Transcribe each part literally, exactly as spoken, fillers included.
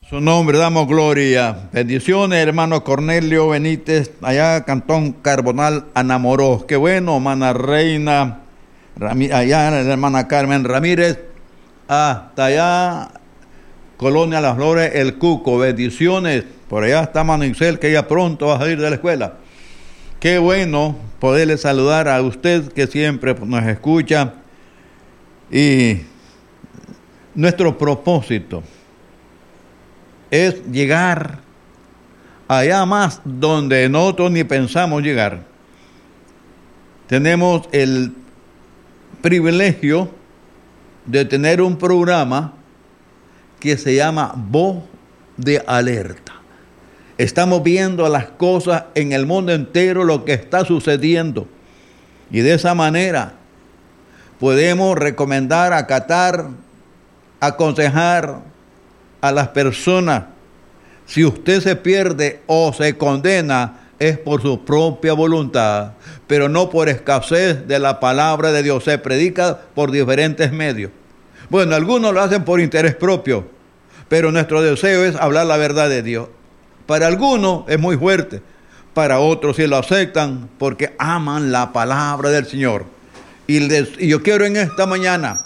Su nombre damos gloria. Bendiciones, hermano Cornelio Benítez, allá Cantón Carbonal, Anamorós. Qué bueno, hermana Reina, Ramí- allá la hermana Carmen Ramírez, hasta allá, Colonia Las Flores, El Cuco. Bendiciones. Por allá está Manicel, que ya pronto va a salir de la escuela. Qué bueno poderle saludar a usted que siempre nos escucha. Y nuestro propósito es llegar allá más donde nosotros ni pensamos llegar. Tenemos el privilegio de tener un programa que se llama Voz de Alerta. Estamos viendo las cosas en el mundo entero, lo que está sucediendo. Y de esa manera podemos recomendar, acatar, aconsejar a las personas. Si usted se pierde o se condena, es por su propia voluntad, pero no por escasez de la palabra de Dios. Se predica por diferentes medios. Bueno, algunos lo hacen por interés propio, pero nuestro deseo es hablar la verdad de Dios. Para algunos es muy fuerte, para otros sí lo aceptan porque aman la palabra del Señor. Y, les, y yo quiero en esta mañana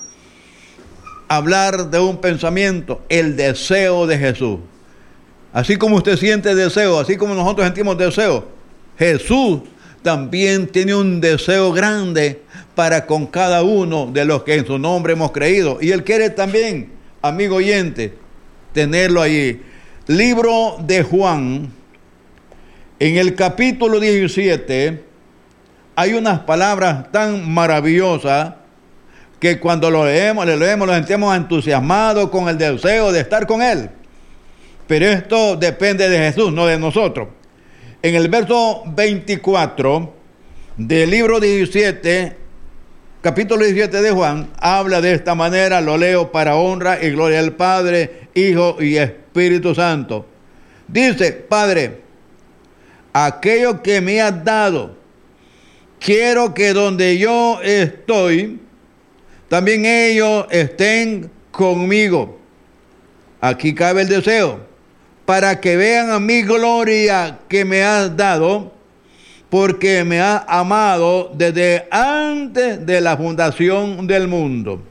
hablar de un pensamiento, el deseo de Jesús. Así como usted siente deseo, así como nosotros sentimos deseo, Jesús también tiene un deseo grande para con cada uno de los que en su nombre hemos creído. Y Él quiere también, amigo oyente, tenerlo allí. Libro de Juan, en el capítulo diecisiete, hay unas palabras tan maravillosas que cuando lo leemos, le leemos, nos sentimos entusiasmados con el deseo de estar con Él. Pero esto depende de Jesús, no de nosotros. En el verso veinticuatro del libro diecisiete, capítulo diecisiete de Juan, habla de esta manera, lo leo para honra y gloria al Padre, Hijo y Espíritu Santo. Dice: Padre, aquello que me has dado, quiero que donde yo estoy, también ellos estén conmigo. Aquí cabe el deseo, para que vean a mi gloria que me has dado, porque me has amado desde antes de la fundación del mundo.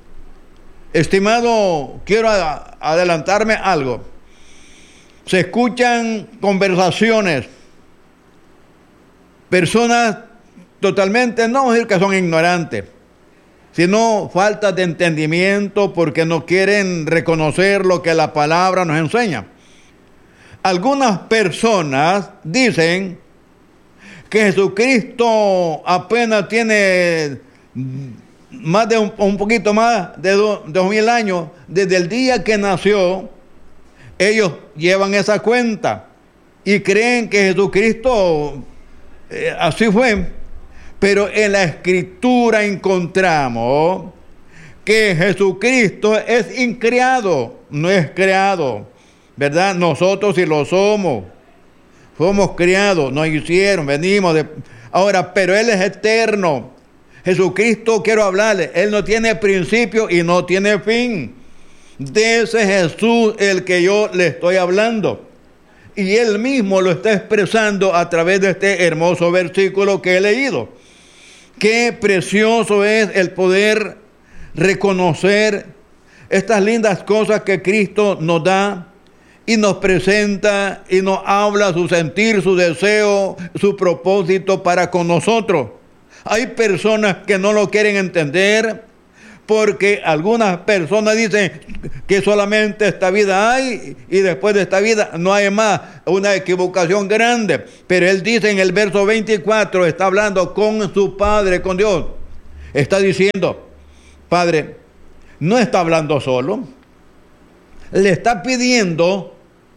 Estimado, quiero adelantarme algo. Se escuchan conversaciones, personas totalmente, no decir que son ignorantes, sino falta de entendimiento porque no quieren reconocer lo que la palabra nos enseña. Algunas personas dicen que Jesucristo apenas tiene más de un, un poquito más de do, dos mil años. Desde el día que nació, ellos llevan esa cuenta y creen que Jesucristo eh, así fue. Pero en la Escritura encontramos que Jesucristo es increado, no es creado, ¿verdad? Nosotros sí lo somos, fuimos criados, nos hicieron, venimos de... Ahora, pero Él es eterno. Jesucristo, quiero hablarle, Él no tiene principio y no tiene fin. De ese Jesús el que yo le estoy hablando. Y Él mismo lo está expresando a través de este hermoso versículo que he leído. Qué precioso es el poder reconocer estas lindas cosas que Cristo nos da y nos presenta y nos habla su sentir, su deseo, su propósito para con nosotros. Hay personas que no lo quieren entender porque algunas personas dicen que solamente esta vida hay y después de esta vida no hay más. Una equivocación grande. Pero Él dice en el verso veinticuatro, está hablando con su Padre, con Dios. Está diciendo, Padre, no está hablando solo. Le está pidiendo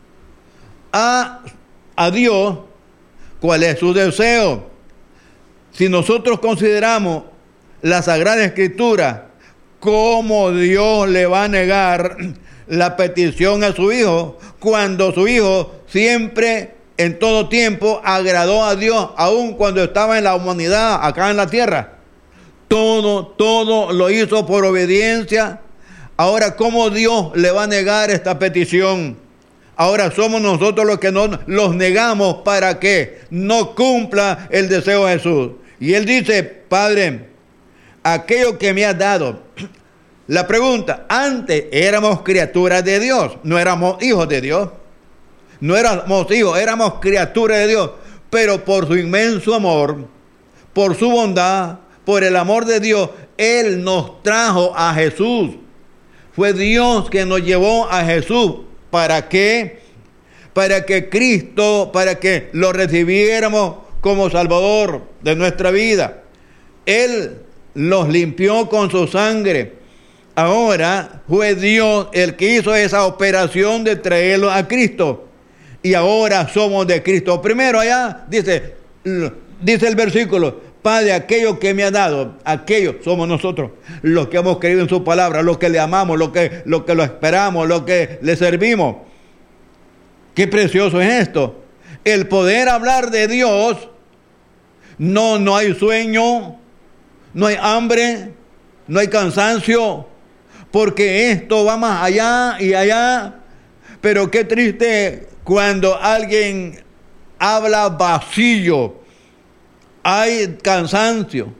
a, a Dios cuál es su deseo. Si nosotros consideramos la Sagrada Escritura, ¿cómo Dios le va a negar la petición a su Hijo cuando su Hijo siempre, en todo tiempo, agradó a Dios, aun cuando estaba en la humanidad, acá en la tierra? Todo, todo lo hizo por obediencia. Ahora, ¿cómo Dios le va a negar esta petición? Ahora somos nosotros los que no, los negamos para que no cumpla el deseo de Jesús. Y Él dice, Padre, aquello que me has dado. La pregunta, antes éramos criaturas de Dios, no éramos hijos de Dios. No éramos hijos, éramos criaturas de Dios. Pero por su inmenso amor, por su bondad, por el amor de Dios, Él nos trajo a Jesús. Fue Dios que nos llevó a Jesús. ¿Para qué? Para que Cristo, para que lo recibiéramos como Salvador de nuestra vida. Él los limpió con su sangre. Ahora fue Dios el que hizo esa operación de traerlo a Cristo. Y ahora somos de Cristo. Primero allá dice, dice el versículo, Padre, aquello que me ha dado, aquello somos nosotros, los que hemos creído en su palabra, los que le amamos, los que, los que lo esperamos, los que le servimos. Qué precioso es esto. El poder hablar de Dios, no, no hay sueño, no hay hambre, no hay cansancio, porque esto va más allá y allá. Pero qué triste cuando alguien habla vacío. Hay cansancio,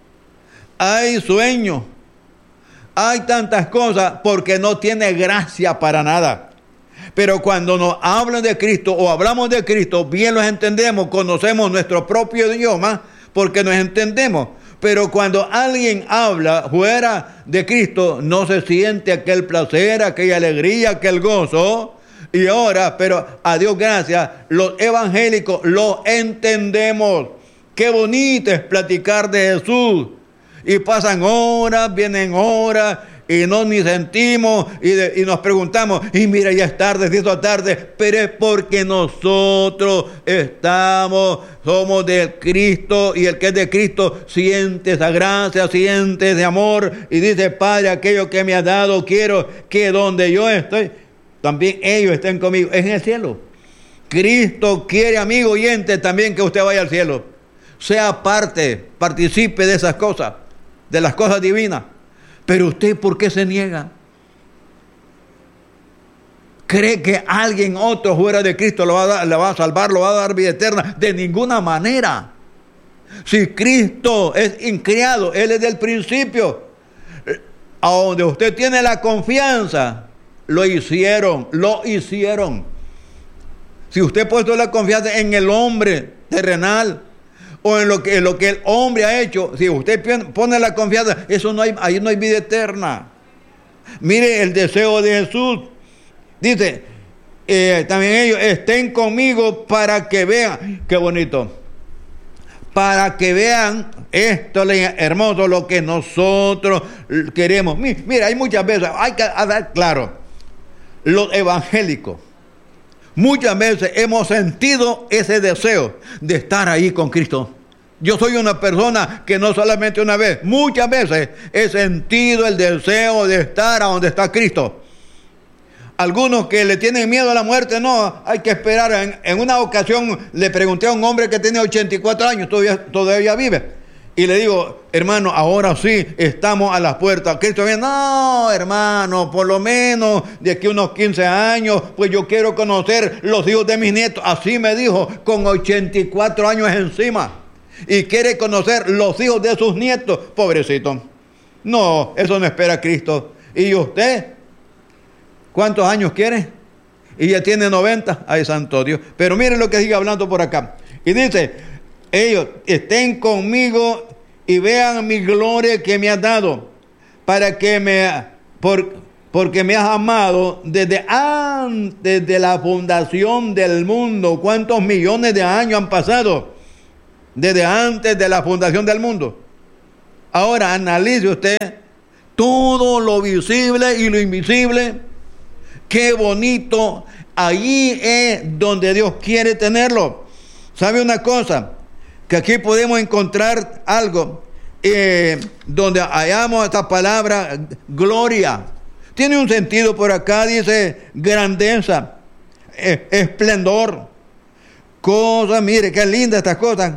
hay sueño, hay tantas cosas porque no tiene gracia para nada. Pero cuando nos hablan de Cristo o hablamos de Cristo, bien los entendemos, conocemos nuestro propio idioma porque nos entendemos. Pero cuando alguien habla fuera de Cristo, no se siente aquel placer, aquella alegría, aquel gozo. Y ahora, pero a Dios gracias, los evangélicos lo entendemos. Qué bonito es platicar de Jesús. Y pasan horas, vienen horas, y no ni sentimos, y, de, y nos preguntamos, y mira, ya es tarde, si es tarde, pero es porque nosotros estamos, somos de Cristo, y el que es de Cristo siente esa gracia, siente ese amor, y dice, Padre, aquello que me has dado, quiero que donde yo estoy, también ellos estén conmigo, es en el cielo. Cristo quiere, amigo oyente, también que usted vaya al cielo. Sea parte, participe de esas cosas, de las cosas divinas. Pero usted, ¿por qué se niega? ¿Cree que alguien otro fuera de Cristo lo va a dar, le va a salvar, lo va a dar vida eterna? De ninguna manera. Si Cristo es incriado, Él es del principio. A donde usted tiene la confianza, lo hicieron, lo hicieron. Si usted ha puesto la confianza en el hombre terrenal, o en lo que, en lo que el hombre ha hecho, si usted pone la confianza, eso no hay, ahí no hay vida eterna. Mire el deseo de Jesús. Dice, eh, también ellos estén conmigo para que vean, qué bonito, para que vean esto hermoso, lo que nosotros queremos. Mira, hay muchas veces, hay que dar claro, los evangélicos, muchas veces hemos sentido ese deseo de estar ahí con Cristo. Yo soy una persona que no solamente una vez, muchas veces he sentido el deseo de estar a donde está Cristo. Algunos que le tienen miedo a la muerte, no, hay que esperar. En, en una ocasión le pregunté a un hombre que tiene ochenta y cuatro años, todavía, todavía vive. Y le digo, hermano, ahora sí estamos a las puertas. Cristo viene, no, hermano, por lo menos de aquí unos quince años, pues yo quiero conocer los hijos de mis nietos. Así me dijo, con ochenta y cuatro años encima. Y quiere conocer los hijos de sus nietos. Pobrecito. No, eso no espera Cristo. ¿Y usted? ¿Cuántos años quiere? Y ya tiene noventa. Ay, santo Dios. Pero miren lo que sigue hablando por acá. Y dice, ellos estén conmigo y vean mi gloria que me has dado, para que me, por, porque me has amado desde antes de la fundación del mundo. ¿Cuántos millones de años han pasado desde antes de la fundación del mundo? Ahora analice usted todo lo visible y lo invisible. Qué bonito. Allí es donde Dios quiere tenerlo. ¿Sabe una cosa? Que aquí podemos encontrar algo eh, donde hallamos esta palabra gloria. Tiene un sentido por acá, dice grandeza, eh, esplendor, cosas, mire qué linda estas cosas,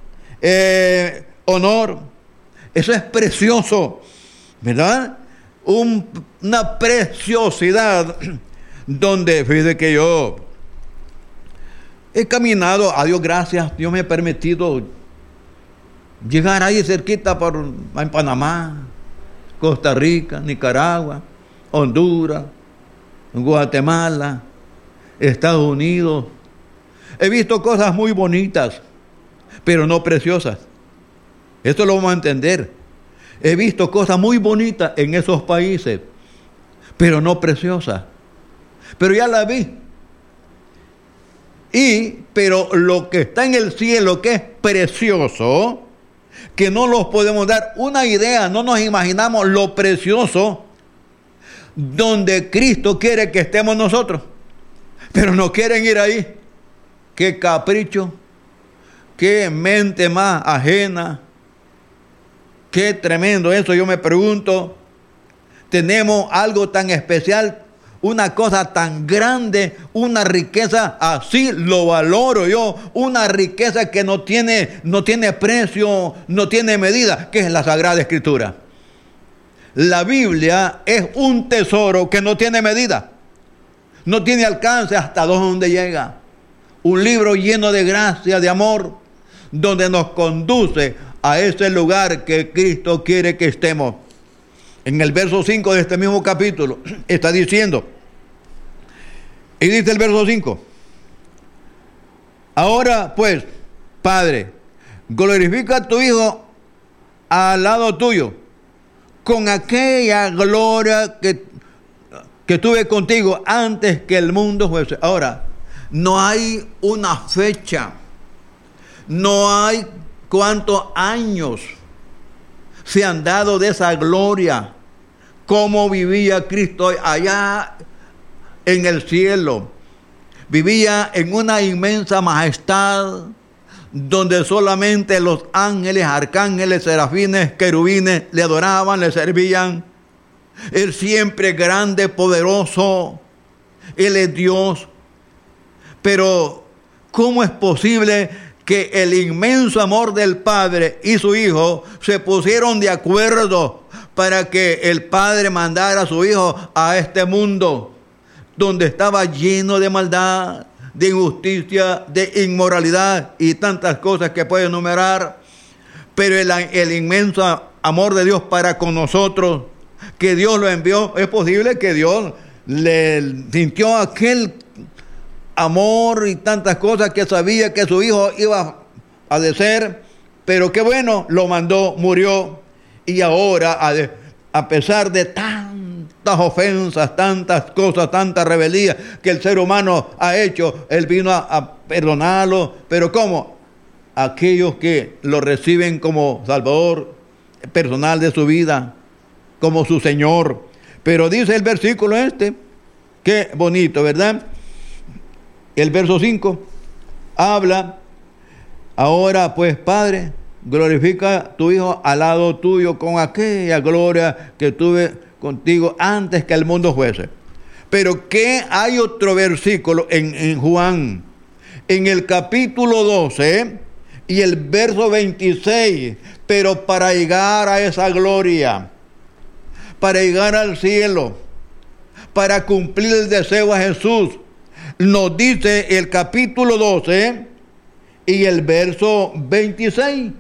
eh, honor, eso es precioso, ¿verdad? Un, una preciosidad donde, fíjese que yo he caminado, a Dios gracias, Dios me ha permitido llegar ahí cerquita por, en Panamá, Costa Rica, Nicaragua, Honduras, Guatemala, Estados Unidos. He visto cosas muy bonitas, pero no preciosas. Esto lo vamos a entender. He visto cosas muy bonitas en esos países, pero no preciosas. Pero ya la vi. Y, pero lo que está en el cielo, que es precioso, que no nos podemos dar una idea, no nos imaginamos lo precioso donde Cristo quiere que estemos nosotros. Pero no quieren ir ahí. Qué capricho, qué mente más ajena, qué tremendo eso. Yo me pregunto, tenemos algo tan especial, una cosa tan grande, una riqueza, así lo valoro yo, una riqueza que no tiene, no tiene precio, no tiene medida, que es la Sagrada Escritura. La Biblia es un tesoro que no tiene medida, no tiene alcance hasta donde llega. Un libro lleno de gracia, de amor, donde nos conduce a ese lugar que Cristo quiere que estemos. En el verso cinco de este mismo capítulo está diciendo, y dice el verso cinco, ahora pues, Padre, glorifica a tu Hijo al lado tuyo, con aquella gloria que, que tuve contigo antes que el mundo fuese. Ahora, no hay una fecha, no hay cuántos años se han dado de esa gloria, cómo vivía Cristo allá en el cielo. Vivía en una inmensa majestad, donde solamente los ángeles, arcángeles, serafines, querubines le adoraban, le servían. Él siempre grande, poderoso, Él es Dios. Pero, ¿cómo es posible que el inmenso amor del Padre y su Hijo se pusieron de acuerdo para que el Padre mandara a su Hijo a este mundo, donde estaba lleno de maldad, de injusticia, de inmoralidad y tantas cosas que puede enumerar? Pero el, el inmenso amor de Dios para con nosotros, que Dios lo envió, es posible que Dios le sintió aquel amor y tantas cosas que sabía que su Hijo iba a padecer, pero qué bueno, lo mandó, murió, y ahora a, de, a pesar de tantas ofensas, tantas cosas, tanta rebeldía que el ser humano ha hecho, Él vino a, a perdonarlo. Pero ¿cómo? Aquellos que lo reciben como Salvador personal de su vida, como su Señor. Pero dice el versículo este, qué bonito, ¿verdad? El verso cinco habla, ahora pues Padre, glorifica a tu Hijo al lado tuyo con aquella gloria que tuve contigo antes que el mundo fuese. Pero que hay otro versículo en, en Juan, en el capítulo doce y el verso veintiséis, pero para llegar a esa gloria, para llegar al cielo, para cumplir el deseo a Jesús, nos dice el capítulo doce y el verso veintiséis.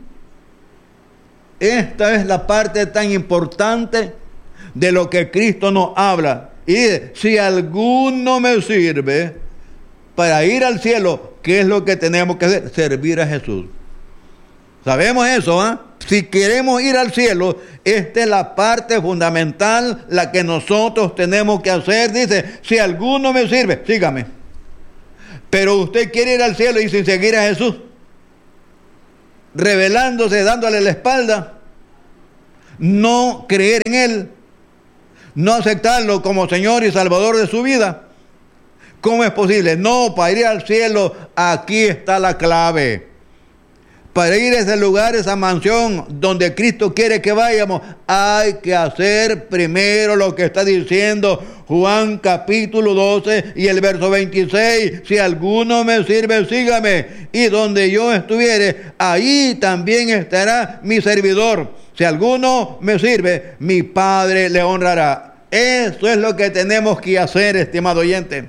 Esta es la parte tan importante de lo que Cristo nos habla. Y dice, si alguno me sirve para ir al cielo, ¿qué es lo que tenemos que hacer? Servir a Jesús. Sabemos eso, ¿eh? Si queremos ir al cielo, esta es la parte fundamental, la que nosotros tenemos que hacer. Dice, si alguno me sirve, sígame. Pero usted quiere ir al cielo y sin seguir a Jesús, rebelándose, dándole la espalda, no creer en Él, no aceptarlo como Señor y Salvador de su vida. ¿Cómo es posible? No, para ir al cielo, aquí está la clave. Para ir a ese lugar, esa mansión donde Cristo quiere que vayamos, hay que hacer primero lo que está diciendo Juan capítulo doce y el verso veintiséis. Si alguno me sirve, sígame. Y donde yo estuviere, ahí también estará mi servidor. Si alguno me sirve, mi Padre le honrará. Eso es lo que tenemos que hacer, estimado oyente.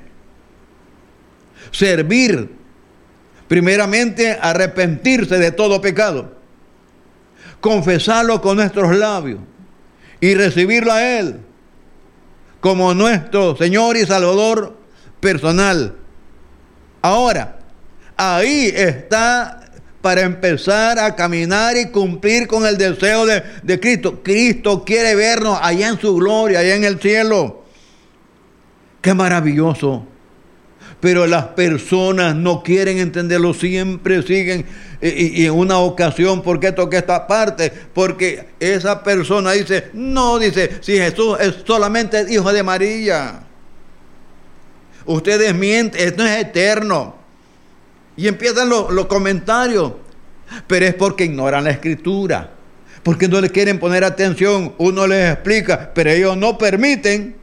Servir. Primeramente, arrepentirse de todo pecado. Confesarlo con nuestros labios. Y recibirlo a Él como nuestro Señor y Salvador personal. Ahora, ahí está para empezar a caminar y cumplir con el deseo de, de Cristo. Cristo quiere vernos allá en su gloria, allá en el cielo. ¡Qué maravilloso! Pero las personas no quieren entenderlo, siempre siguen. Y, y en una ocasión, ¿por qué toqué esta parte? Porque esa persona dice, no, dice, si Jesús es solamente hijo de María. Ustedes mienten, esto es eterno. Y empiezan los, los comentarios. Pero es porque ignoran la Escritura. Porque no le quieren poner atención. Uno les explica, pero ellos no permiten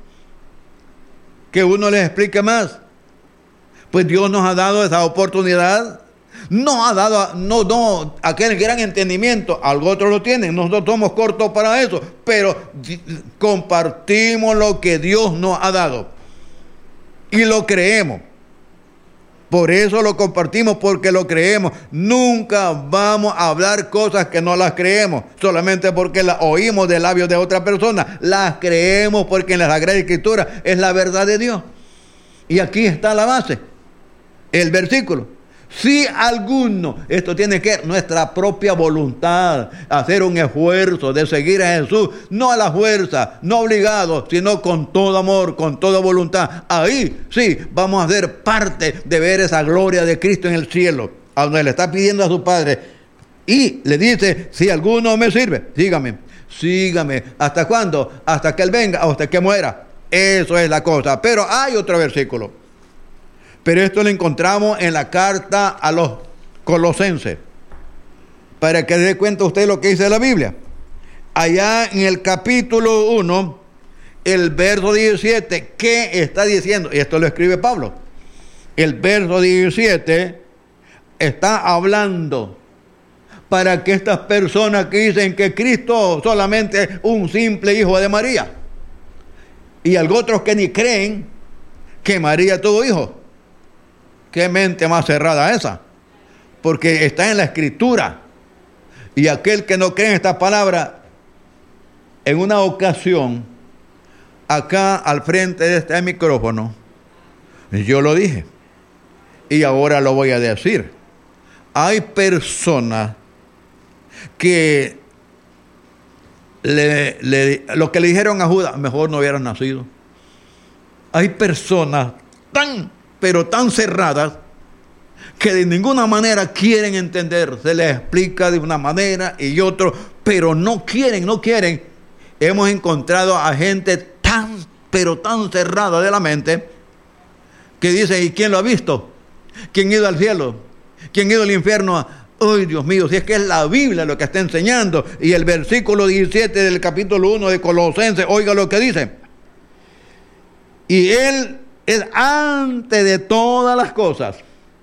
que uno les explique más. Pues Dios nos ha dado esa oportunidad. No ha dado, no, no, aquel gran entendimiento. Algo otros lo tienen. Nosotros somos cortos para eso. Pero compartimos lo que Dios nos ha dado. Y lo creemos. Por eso lo compartimos, porque lo creemos. Nunca vamos a hablar cosas que no las creemos, solamente porque las oímos de labios de otra persona. Las creemos porque en la Sagrada Escritura es la verdad de Dios. Y aquí está la base, el versículo. Si alguno, esto tiene que ver nuestra propia voluntad, hacer un esfuerzo de seguir a Jesús, no a la fuerza, no obligado, sino con todo amor, con toda voluntad. Ahí sí vamos a ser parte de ver esa gloria de Cristo en el cielo, a donde le está pidiendo a su Padre. Y le dice, si alguno me sirve, sígame, sígame. ¿Hasta cuándo? Hasta que Él venga o hasta que muera. Eso es la cosa. Pero hay otro versículo. Pero esto lo encontramos en la carta a los Colosenses. Para que dé cuenta usted lo que dice la Biblia. Allá en el capítulo uno, el verso diecisiete, ¿qué está diciendo? Y esto lo escribe Pablo. El verso diecisiete está hablando para que estas personas que dicen que Cristo solamente es un simple hijo de María. Y algo otros que ni creen que María tuvo hijos. Qué mente más cerrada esa, porque está en la Escritura. Y aquel que no cree en esta palabra, en una ocasión, acá al frente de este micrófono, yo lo dije, y ahora lo voy a decir. Hay personas que le, le, lo que le dijeron a Judas, mejor no hubieran nacido. Hay personas tan pero tan cerradas, que de ninguna manera quieren entender. Se les explica de una manera y otro, pero no quieren, no quieren. Hemos encontrado a gente tan, pero tan cerrada de la mente, que dice, ¿y quién lo ha visto? ¿Quién ha ido al cielo? ¿Quién ha ido al infierno? ¡Ay, Dios mío! Si es que es la Biblia lo que está enseñando. Y el versículo diecisiete del capítulo uno de Colosenses, oiga lo que dice. Y Él es antes de todas las cosas,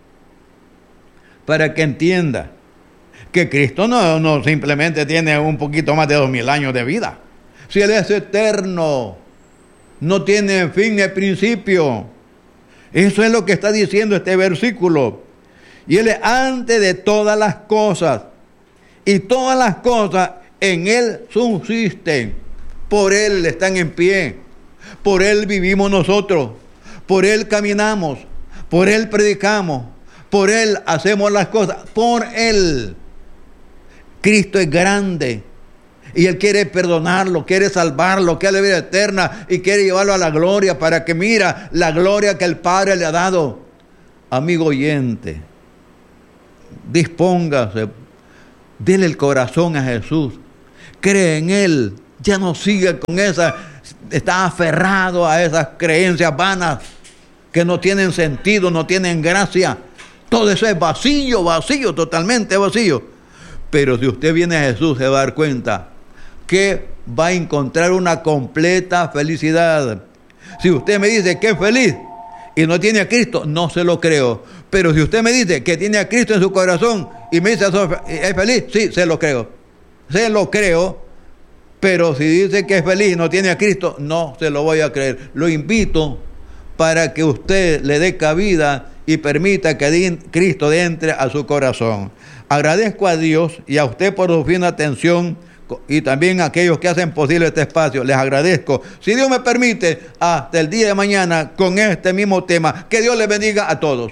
para que entienda que Cristo no, no simplemente tiene un poquito más de dos mil años de vida. Si Él es eterno, no tiene fin ni principio. Eso es lo que está diciendo este versículo. Y Él es antes de todas las cosas, y todas las cosas en Él subsisten. Por Él están en pie, por Él vivimos nosotros. Por Él caminamos, por Él predicamos, por Él hacemos las cosas, por Él. Cristo es grande y Él quiere perdonarlo, quiere salvarlo, quiere la vida eterna y quiere llevarlo a la gloria para que mira la gloria que el Padre le ha dado. Amigo oyente, dispóngase, dele el corazón a Jesús, cree en Él, ya no siga con esa, está aferrado a esas creencias vanas que no tienen sentido, no tienen gracia. Todo eso es vacío, vacío, totalmente vacío. Pero si usted viene a Jesús, se va a dar cuenta que va a encontrar una completa felicidad. Si usted me dice que es feliz y no tiene a Cristo, no se lo creo. Pero si usted me dice que tiene a Cristo en su corazón y me dice, ¿es feliz? Sí, se lo creo. Se lo creo. Pero si dice que es feliz y no tiene a Cristo, no se lo voy a creer. Lo invito para que usted le dé cabida y permita que Cristo entre a su corazón. Agradezco a Dios y a usted por su fina atención y también a aquellos que hacen posible este espacio. Les agradezco. Si Dios me permite, hasta el día de mañana con este mismo tema. Que Dios les bendiga a todos.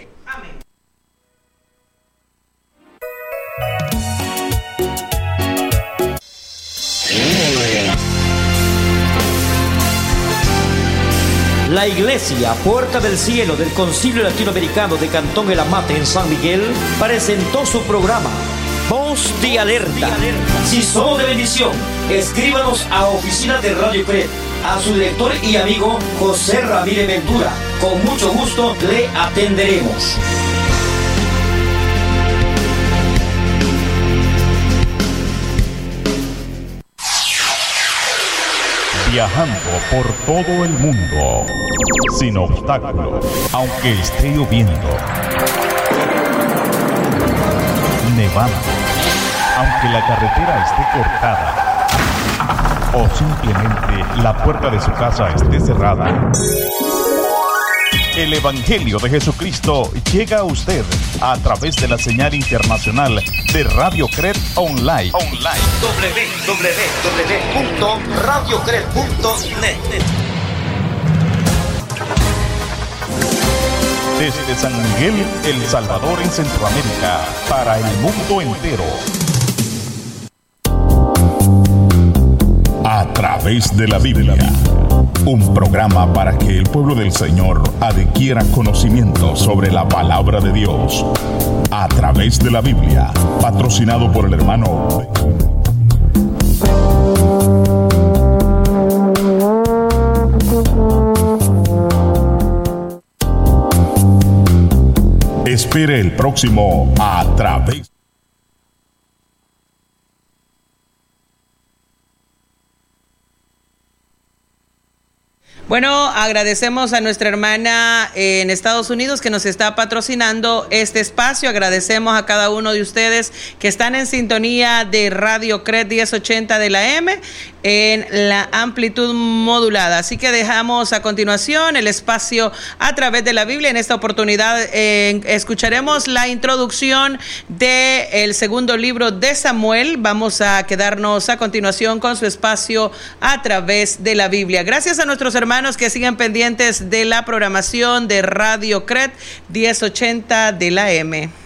La Iglesia Puerta del Cielo del Concilio Latinoamericano de Cantón El Amate en San Miguel presentó su programa Voz de Alerta. Si somos de bendición, escríbanos a oficina de Radio Cred, a su director y amigo José Ramírez Ventura. Con mucho gusto le atenderemos. Viajando por todo el mundo, sin obstáculos, aunque esté lloviendo, nevando, aunque la carretera esté cortada, o simplemente la puerta de su casa esté cerrada. El Evangelio de Jesucristo llega a usted a través de la señal internacional de Radio Cred Online. Online. doble u doble u doble u punto radio cred punto net. Desde San Miguel, El Salvador, en Centroamérica, para el mundo entero. A través de la Biblia. Un programa para que el pueblo del Señor adquiera conocimiento sobre la palabra de Dios. A través de la Biblia, patrocinado por el hermano. Espere el próximo A Través. Bueno, agradecemos a nuestra hermana en Estados Unidos que nos está patrocinando este espacio. Agradecemos a cada uno de ustedes que están en sintonía de Radio Cred diez ochenta de la M en la amplitud modulada. Así que dejamos a continuación el espacio a través de la Biblia. En esta oportunidad eh, escucharemos la introducción del segundo libro de Samuel. Vamos a quedarnos a continuación con su espacio a través de la Biblia. Gracias a nuestros hermanos que siguen pendientes de la programación de Radio Cred diez ochenta de la M.